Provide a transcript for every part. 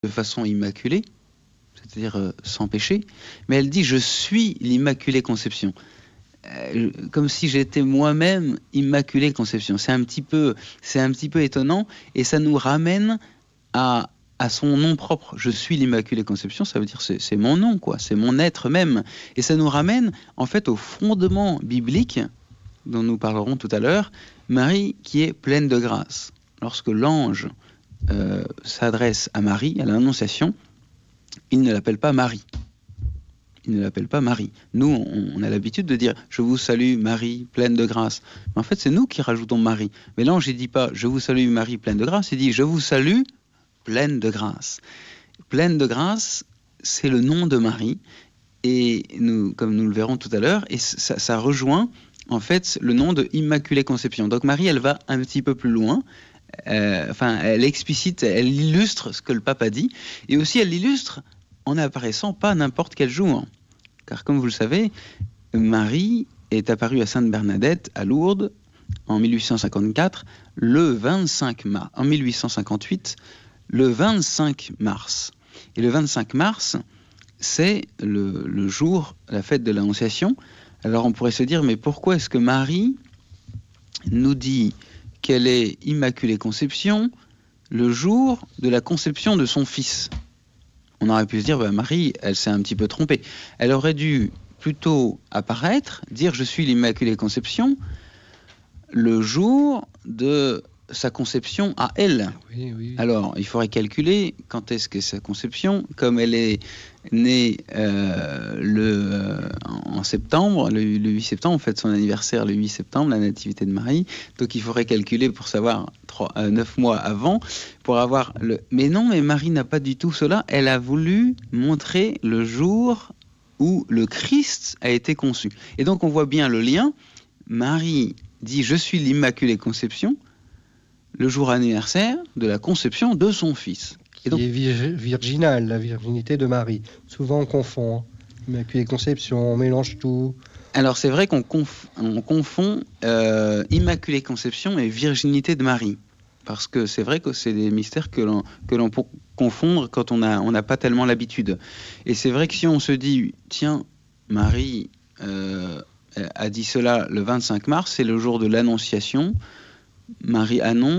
de façon immaculée, c'est-à-dire sans péché, mais elle dit « je suis l'Immaculée Conception ». Comme si j'étais moi-même Immaculée Conception. C'est un petit peu étonnant, et ça nous ramène à son nom propre. Je suis l'Immaculée Conception, ça veut dire c'est mon nom, quoi, c'est mon être même. Et ça nous ramène en fait au fondement biblique dont nous parlerons tout à l'heure, Marie qui est pleine de grâce. Lorsque l'ange s'adresse à Marie, à l'Annonciation, il ne l'appelle pas Marie. Il ne l'appelle pas Marie. Nous, on a l'habitude de dire « Je vous salue Marie, pleine de grâce ». Mais en fait, c'est nous qui rajoutons Marie. Mais l'ange, il ne dit pas « Je vous salue Marie, pleine de grâce », il dit « Je vous salue, pleine de grâce ». Pleine de grâce, c'est le nom de Marie. Et nous, comme nous le verrons tout à l'heure, et ça rejoint en fait le nom de Immaculée Conception. Donc Marie, elle va un petit peu plus loin. Elle explicite, elle illustre ce que le pape a dit. Et aussi, elle l'illustre en n'apparaissant pas n'importe quel jour. Car comme vous le savez, Marie est apparue à Sainte-Bernadette, à Lourdes, en 1854, le 25 mars. En 1858, le 25 mars. Et le 25 mars, c'est le jour, la fête de l'Annonciation. Alors on pourrait se dire, mais pourquoi est-ce que Marie nous dit qu'elle est Immaculée Conception le jour de la conception de son fils? On aurait pu se dire, Marie, elle s'est un petit peu trompée. Elle aurait dû plutôt apparaître, dire je suis l'Immaculée Conception le jour de sa conception à elle. Oui. Alors, il faudrait calculer quand est-ce que sa conception, comme elle est née en septembre, le 8 septembre, on fête son anniversaire le 8 septembre, la nativité de Marie, donc il faudrait calculer pour savoir 9 mois avant, pour avoir le... Mais non, mais Marie n'a pas du tout cela, elle a voulu montrer le jour où le Christ a été conçu. Et donc on voit bien le lien, Marie dit « Je suis l'Immaculée Conception », le jour anniversaire de la conception de son fils. Et donc, qui est virginal, la virginité de Marie. Souvent on confond, Immaculée Conception, on mélange tout. Alors c'est vrai qu'on confond Immaculée Conception et virginité de Marie. Parce que c'est vrai que c'est des mystères que l'on peut confondre quand on n'a pas tellement l'habitude. Et c'est vrai que si on se dit, tiens, Marie a dit cela le 25 mars, c'est le jour de l'Annonciation, Marie,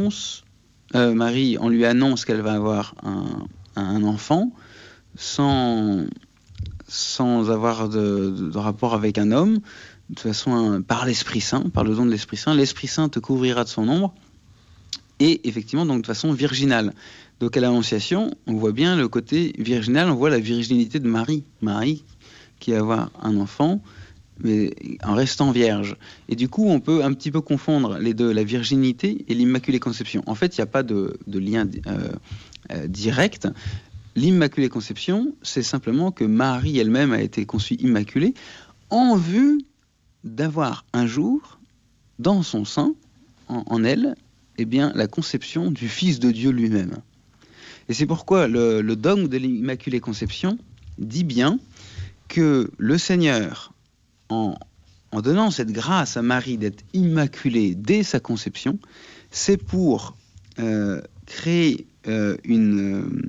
on lui annonce qu'elle va avoir un enfant sans avoir de rapport avec un homme, de toute façon par l'Esprit Saint, par le don de l'Esprit Saint. L'Esprit Saint te couvrira de son ombre, et effectivement donc de façon virginale. Donc à l'Annonciation, on voit bien le côté virginal, on voit la virginité de Marie. Marie qui va avoir un enfant, mais en restant vierge. Et du coup, on peut un petit peu confondre les deux, la virginité et l'Immaculée Conception. En fait, il n'y a pas de lien direct. L'Immaculée Conception, c'est simplement que Marie elle-même a été conçue immaculée en vue d'avoir un jour, dans son sein, en elle, eh bien, la conception du Fils de Dieu lui-même. Et c'est pourquoi le dogme de l'Immaculée Conception dit bien que le Seigneur, en donnant cette grâce à Marie d'être immaculée dès sa conception, c'est pour créer une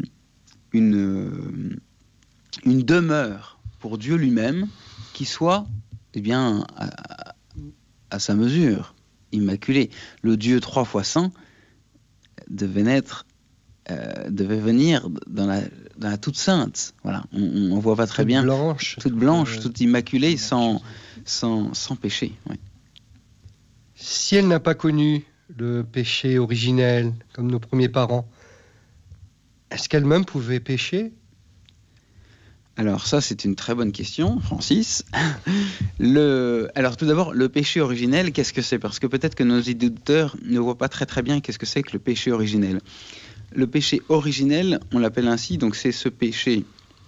demeure pour Dieu lui-même qui soit bien à sa mesure, immaculée. Le Dieu 3 fois saint devait venir dans la toute sainte. Voilà, on voit pas très bien. Toute blanche, toute immaculée, sans péché. Oui. Si elle n'a pas connu le péché originel, comme nos premiers parents, est-ce qu'elle-même pouvait pécher ? Alors ça, c'est une très bonne question, Francis. Alors tout d'abord, le péché originel, qu'est-ce que c'est ? Parce que peut-être que nos auditeurs ne voient pas très très bien qu'est-ce que c'est que le péché originel. Le péché originel, on l'appelle ainsi, donc c'est ce péché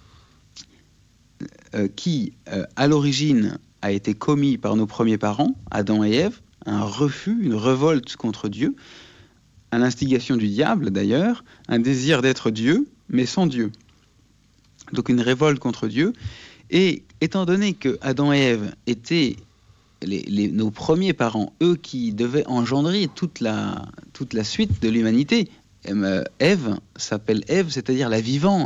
qui, à l'origine, a été commis par nos premiers parents, Adam et Ève, un refus, une révolte contre Dieu, à l'instigation du diable d'ailleurs, un désir d'être Dieu, mais sans Dieu. Donc une révolte contre Dieu. Et étant donné que Adam et Ève étaient nos premiers parents, eux qui devaient engendrer toute la suite de l'humanité, Ève s'appelle Ève, c'est-à-dire la vivante.